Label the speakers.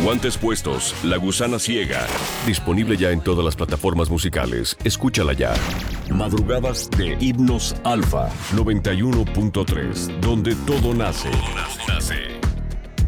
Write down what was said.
Speaker 1: Guantes puestos, La gusana ciega. Disponible ya en todas las plataformas musicales. Escúchala ya. Madrugadas de Himnos Alfa 91.3, donde todo nace.